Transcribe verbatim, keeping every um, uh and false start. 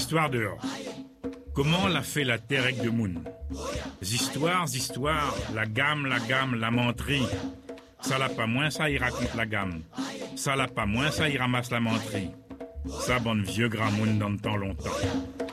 Histoire dehors. Comment l'a fait la terre avec de moun? Histoires, histoires, la gamme, la gamme, la menterie. Ça l'a pas moins, ça il raconte la gamme. Ça l'a pas moins, ça il ramasse la menterie. Ça, bonne vieux grand moun dans le temps longtemps.